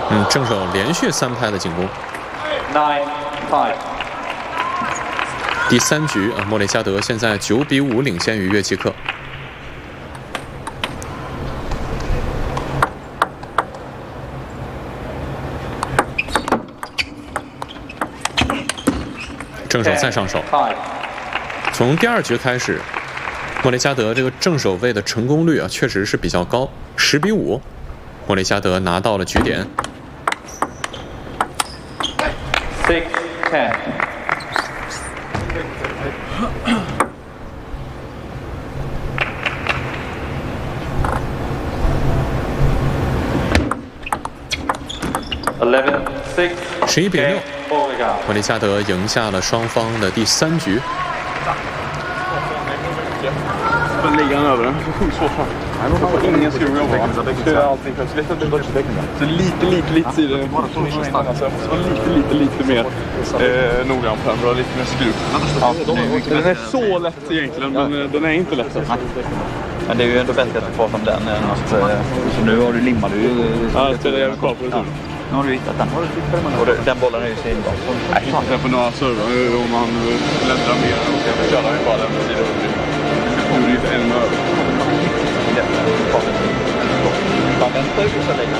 正手连续3拍的进攻。 9-5。 第3局莫雷加德现在9比5领先于约基克。正手再上手。从第2局开始，莫雷加德这个正手位的成功率确实是比较高，10比5，莫雷加德拿到了局点。 6-10。 11比6，莫雷加德赢下了双方的第3局。 Lägga den över den. Så fan. Ingen skruv jag var. Kör allting plötsligt. Så lite sidor. Alltså jag måste vara lite mer noggrann på den. Bra, lite mer skruv. Ja, den är så lätt egentligen, men den är inte lätt. Men det är ju ändå bättre att få från den än att... Så nu har du limmat du. Ja, jag spelar jävligt kvar på det. Nu har du hittat den. Och den bollen är ju sin bra. Nej, fan på några servar om man bläddrar mer och kan köra ju bara den på sidan. Nu är det ju en över. Bara vänta ut så länge.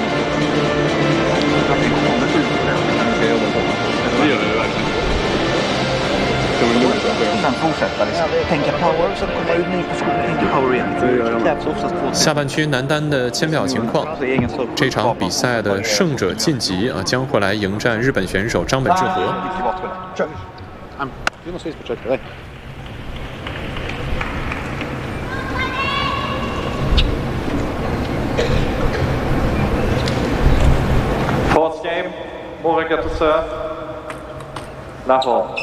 Det gör det verkligen. Sen fortsätta liksom. Tänka power, så kommer ut ny position. Tänka power igen. Det krävs oftast 2-3. 下半区男单的签表情况，这场比赛的胜者晋级将会来迎战日本选手张本智和。 Fourth game, Morika to serve. Lahore.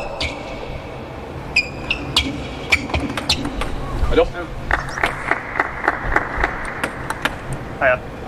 Hallå. Hej.